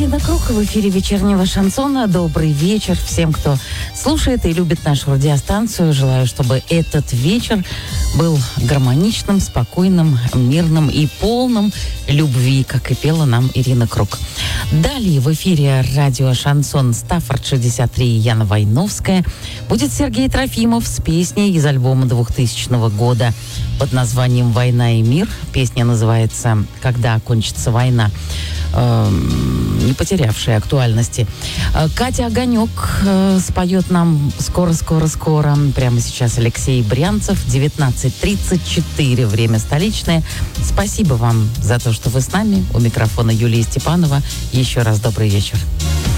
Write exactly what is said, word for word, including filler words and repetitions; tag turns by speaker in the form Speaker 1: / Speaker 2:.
Speaker 1: Ирина Круг в эфире вечернего шансона. Добрый вечер всем, кто слушает и любит нашу радиостанцию. Желаю, чтобы этот вечер был гармоничным, спокойным, мирным и полным любви, как и пела нам Ирина Круг. Далее в эфире радио «Шансон» Стаффорд шестьдесят три Яна Войновская. Будет Сергей Трофимов с песней из альбома двухтысячного года под названием «Война и мир». Песня называется «Когда окончится война», не потерявшая актуальности. Катя Огонек споет нам скоро-скоро-скоро. Прямо сейчас Алексей Брянцев. девятнадцать тридцать четыре. Время столичное. Спасибо вам за то, что вы с нами. У микрофона Юлия Степанова. Еще раз добрый вечер.